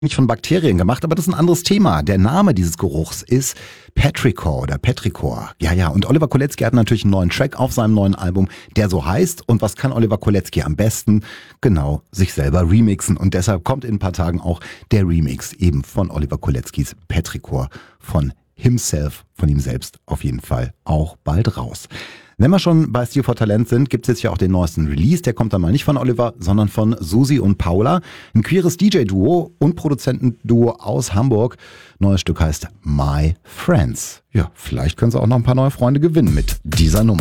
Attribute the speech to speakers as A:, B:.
A: nicht von Bakterien gemacht, aber das ist ein anderes Thema. Der Name dieses Geruchs ist Petrichor oder Petrichor. Ja, und Oliver Kolecki hat natürlich einen neuen Track auf seinem neuen Album, der so heißt. Und was kann Oliver Kolecki am besten? Genau, sich selber remixen. Und deshalb kommt in ein paar Tagen auch der Remix eben von Oliver Koleckis Petrichor von himself, von ihm selbst auf jeden Fall auch bald raus. Wenn wir schon bei Steal for Talent sind, gibt es jetzt ja auch den neuesten Release. Der kommt dann mal nicht von Oliver, sondern von Susi und Paula. Ein queeres DJ-Duo und Produzentenduo aus Hamburg. Neues Stück heißt My Friends. Ja, vielleicht können sie auch noch ein paar neue Freunde gewinnen mit dieser Nummer.